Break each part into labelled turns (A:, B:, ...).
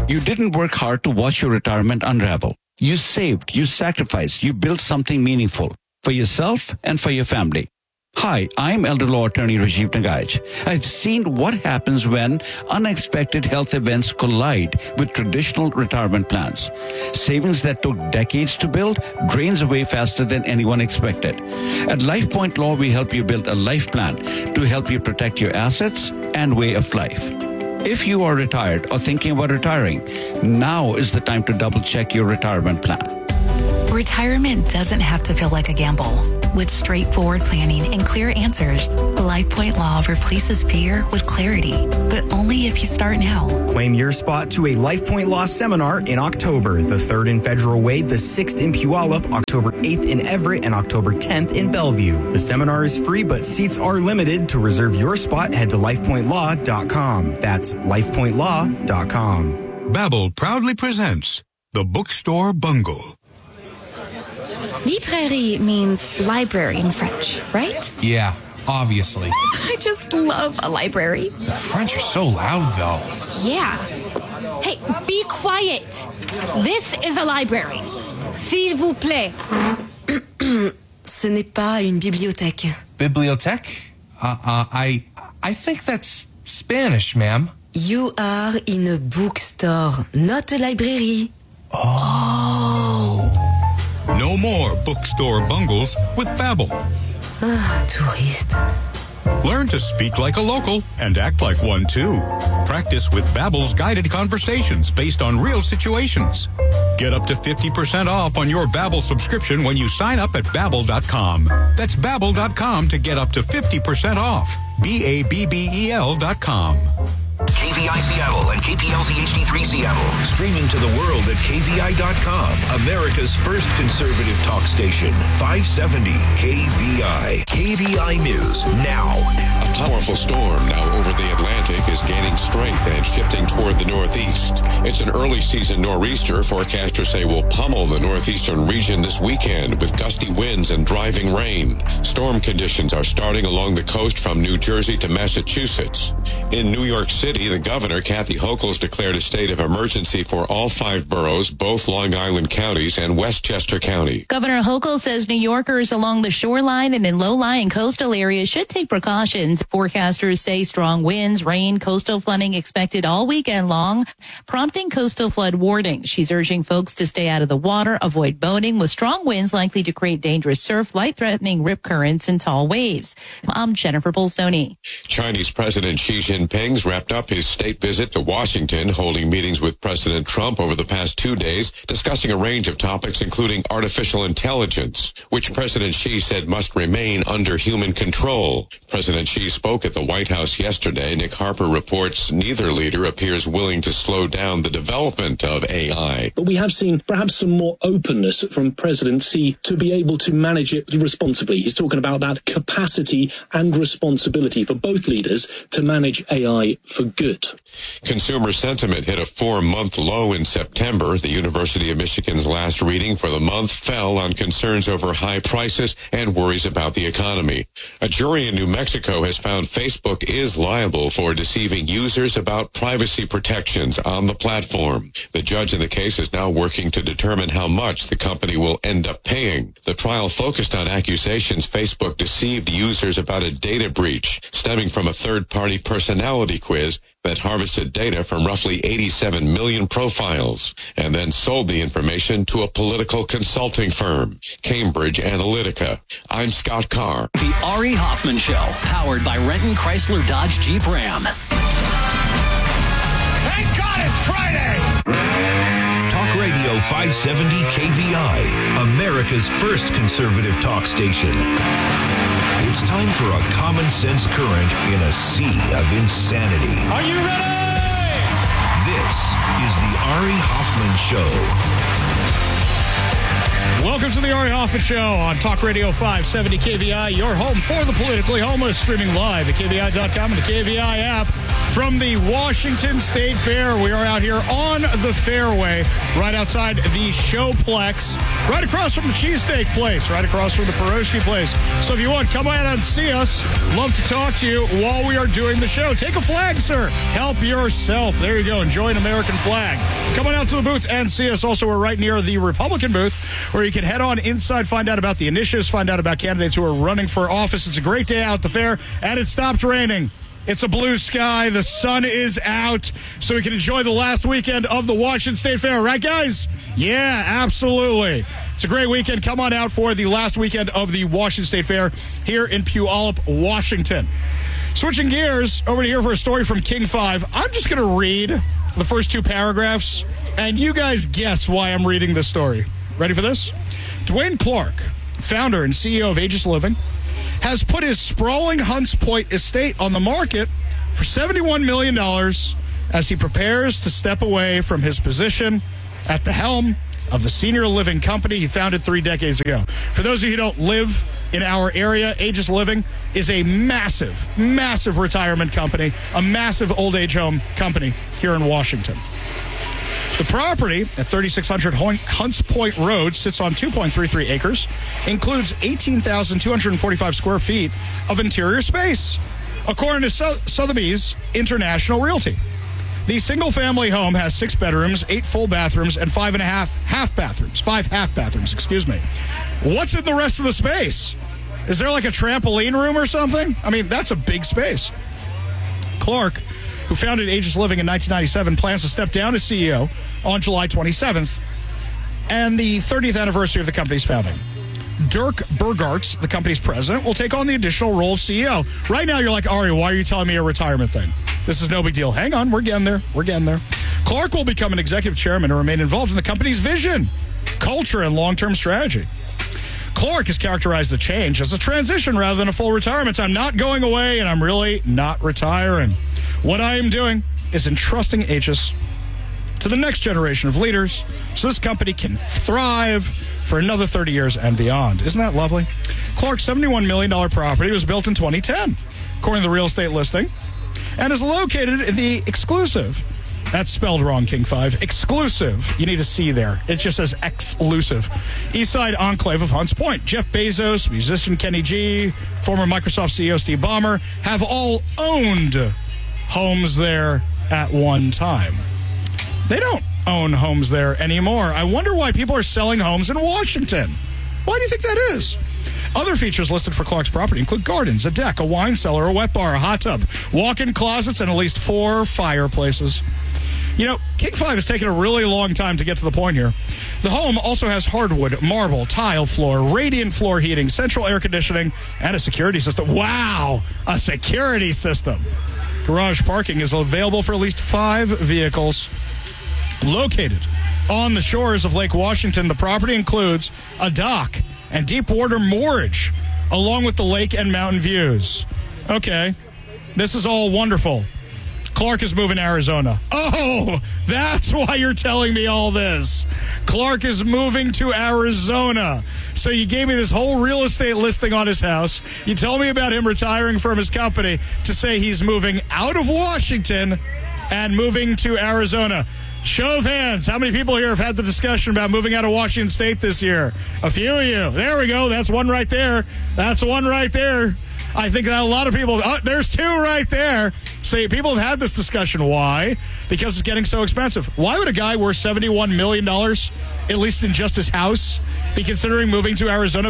A: You didn't work hard to watch your retirement unravel. You saved, you sacrificed, you built something meaningful for yourself and for your family. Hi, I'm elder law attorney Rajiv Nagaich. I've seen what happens when unexpected health events collide with traditional retirement plans. Savings that took decades to build drains away faster than anyone expected. At LifePoint Law, we help you build a life plan to help you protect your assets and way of life. If you are retired or thinking about retiring, now is the time to double-check your retirement plan.
B: Retirement doesn't have to feel like a gamble. With straightforward planning and clear answers, LifePoint Law replaces fear with clarity, but only if you start now.
C: Claim your spot to a LifePoint Law seminar in October, the 3rd in Federal Way, the 6th in Puyallup, October 8th in Everett, and October 10th in Bellevue. The seminar is free, but seats are limited. To reserve your spot, head to lifepointlaw.com. That's lifepointlaw.com.
D: Babbel proudly presents The Bookstore Bungle.
E: Librairie means library in French, right?
F: Yeah, obviously.
E: I just love a library.
F: The French are so loud, though.
E: Yeah. Hey, be quiet. This is a library. S'il vous plaît.
G: Ce n'est pas une bibliothèque.
F: Bibliothèque? I think that's Spanish, ma'am.
G: You are in a bookstore, not a library.
F: Oh.
D: No more bookstore bungles with Babbel.
G: Touriste.
D: Learn to speak like a local and act like one too. Practice with Babbel's guided conversations based on real situations. Get up to 50% off on your Babbel subscription when you sign up at Babbel.com. That's Babbel.com to get up to 50% off. Babbel.com.
H: KVI Seattle and KPLZ HD3 Seattle. Streaming to the world at KVI.com. America's first conservative talk station. 570 KVI. KVI News now.
I: A powerful storm now over the Atlantic is gaining strength and shifting toward the northeast. It's an early season nor'easter forecasters say will pummel the northeastern region this weekend with gusty winds and driving rain. Storm conditions are starting along the coast from New Jersey to Massachusetts. In New York City, the governor, Kathy Hochul, declared a state of emergency for all 5 boroughs, both Long Island counties and Westchester County.
J: Governor Hochul says New Yorkers along the shoreline and in low-lying coastal areas should take precautions. Forecasters say strong winds, rain, coastal flooding expected all weekend long, prompting coastal flood warnings. She's urging folks to stay out of the water, avoid boating, with strong winds likely to create dangerous surf, life-threatening rip currents, and tall waves. I'm Jennifer Bolsoni.
I: Chinese President Xi Jinping's wrapped up his state visit to Washington, holding meetings with President Trump over the past 2 days, discussing a range of topics, including artificial intelligence, which President Xi said must remain under human control. President Xi spoke at the White House yesterday. Nick Harper reports neither leader appears willing to slow down the development of AI.
K: But we have seen perhaps some more openness from President Xi to be able to manage it responsibly. He's talking about that capacity and responsibility for both leaders to manage AI for good.
I: Consumer sentiment hit a 4-month low in September. The University of Michigan's last reading for the month fell on concerns over high prices and worries about the economy. A jury in New Mexico has found Facebook is liable for deceiving users about privacy protections on the platform. The judge in the case is now working to determine how much the company will end up paying. The trial focused on accusations Facebook deceived users about a data breach stemming from a third-party personality quiz that harvested data from roughly 87 million profiles and then sold the information to a political consulting firm, Cambridge Analytica. I'm Scott Carr.
L: The Ari Hoffman Show, powered by Renton Chrysler Dodge Jeep Ram.
M: Thank God it's Friday!
H: Talk Radio 570 KVI, America's first conservative talk station. It's time for a common sense current in a sea of insanity.
M: Are you ready?
H: This is the Ari Hoffman Show.
N: Welcome to the Ari Hoffman Show on Talk Radio 570 KVI, your home for the politically homeless, streaming live at KVI.com and the KVI app. from the Washington State Fair. We are out here on the fairway, right outside the Showplex, right across from the cheesesteak place, right across from the pierogi place. So if you want, come out and see us. Love to talk to you while we are doing the show. Take a flag, sir. Help yourself. There you go. Enjoy an American flag. Come on out to the booth and see us. Also, we're right near the Republican booth where you can head on inside, find out about the initiatives, find out about candidates who are running for office. It's a great day out at the fair, and it stopped raining. It's a blue sky. The sun is out, so we can enjoy the last weekend of the Washington State Fair. Right, guys? Yeah, absolutely. It's a great weekend. Come on out for the last weekend of the Washington State Fair here in Puyallup, Washington. Switching gears over to here for a story from King 5. I'm just going to read the first two paragraphs, and you guys guess why I'm reading this story. Ready for this? Dwayne Clark, founder and CEO of Aegis Living, has put his sprawling Hunts Point estate on the market for $71 million as he prepares to step away from his position at the helm of the senior living company he founded 3 decades ago. For those of you who don't live in our area, Aegis Living is a massive, massive retirement company, a massive old age home company here in Washington. The property at 3600 Hunts Point Road sits on 2.33 acres, includes 18,245 square feet of interior space, according to Sotheby's International Realty. The single-family home has 6 bedrooms, 8 full bathrooms, and 5 half bathrooms. What's in the rest of the space? Is there like a trampoline room or something? I mean, that's a big space. Clark, who founded Aegis Living in 1997, plans to step down as CEO on July 27th and the 30th anniversary of the company's founding. Dirk Burgarts, the company's president, will take on the additional role of CEO. Right now, you're like, Ari, why are you telling me a retirement thing? This is no big deal. Hang on, we're getting there. Clark will become an executive chairman and remain involved in the company's vision, culture, and long-term strategy. Clark has characterized the change as a transition rather than a full retirement. I'm not going away, and I'm really not retiring. What I am doing is entrusting Aegis to the next generation of leaders so this company can thrive for another 30 years and beyond. Isn't that lovely? Clark's $71 million property was built in 2010, according to the real estate listing, and is located in the exclusive. That's spelled wrong, King 5. Exclusive. You need a C there. It just says exclusive. Eastside enclave of Hunts Point. Jeff Bezos, musician Kenny G, former Microsoft CEO Steve Ballmer have all owned homes there at one time. They don't own homes there anymore. I wonder why people are selling homes in Washington. Why do you think that is? Other features listed for Clark's property include gardens, a deck, a wine cellar, a wet bar, a hot tub, walk-in closets, and at least 4 fireplaces. You know, King 5 has taken a really long time to get to the point here. The home also has hardwood, marble, tile floor, radiant floor heating, central air conditioning, and a security system. Wow, a security system. Garage parking is available for at least 5 vehicles. Located on the shores of Lake Washington, the property includes a dock and deep water moorage, along with the lake and mountain views. Okay, this is all wonderful. Clark is moving to Arizona. Oh, that's why you're telling me all this. Clark is moving to Arizona. So you gave me this whole real estate listing on his house. You told me about him retiring from his company to say he's moving out of Washington and moving to Arizona. Show of hands. How many people here have had the discussion about moving out of Washington State this year? A few of you. There we go. That's one right there. I think that a lot of people, there's 2 right there. See, people have had this discussion. Why? Because it's getting so expensive. Why would a guy worth $71 million, at least in just his house, be considering moving to Arizona,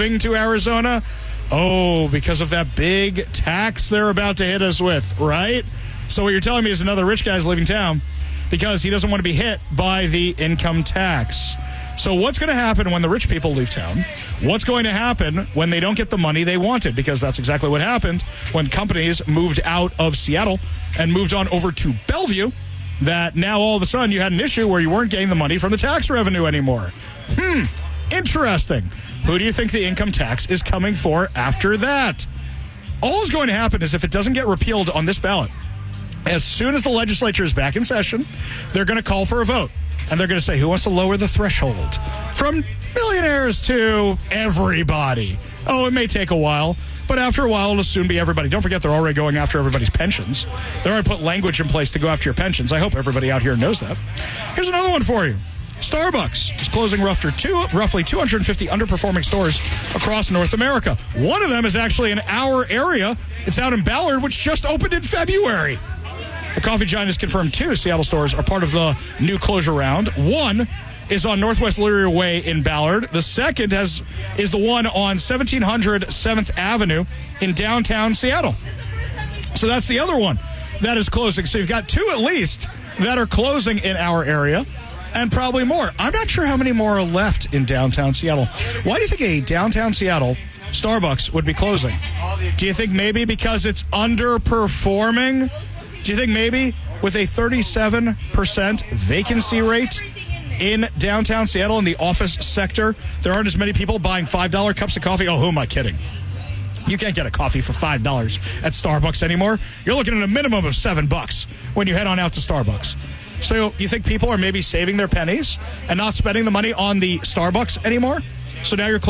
N: Oh, because of that big tax they're about to hit us with, right? So what you're telling me is another rich guy's leaving town because he doesn't want to be hit by the income tax. So what's going to happen when the rich people leave town? What's going to happen when they don't get the money they wanted? Because that's exactly what happened when companies moved out of Seattle and moved on over to Bellevue, that now all of a sudden you had an issue where you weren't getting the money from the tax revenue anymore. Interesting. Who do you think the income tax is coming for after that? All is going to happen is if it doesn't get repealed on this ballot, as soon as the legislature is back in session, they're going to call for a vote. And they're going to say, who wants to lower the threshold from millionaires to everybody? Oh, it may take a while, But after a while, it'll soon be everybody. Don't forget, they're already going after everybody's pensions. They already put language in place to go after your pensions. I hope everybody out here knows that. Here's another one for you. Starbucks is closing roughly 250 underperforming stores across North America. One of them is actually in our area. It's out in Ballard, which just opened in February. The coffee giant has confirmed 2 Seattle stores are part of the new closure round. One is on Northwest Lyria Way in Ballard. The second is the one on 1700 7th Avenue in downtown Seattle. So that's the other one that is closing. So you've got 2 at least that are closing in our area, and probably more. I'm not sure how many more are left in downtown Seattle. Why do you think a downtown Seattle Starbucks would be closing? Do you think maybe because it's underperforming? Do you think maybe with a 37% vacancy rate in downtown Seattle in the office sector, there aren't as many people buying $5 cups of coffee? Oh, who am I kidding? You can't get a coffee for $5 at Starbucks anymore. You're looking at a minimum of $7 when you head on out to Starbucks. So you think people are maybe saving their pennies and not spending the money on the Starbucks anymore? So now you're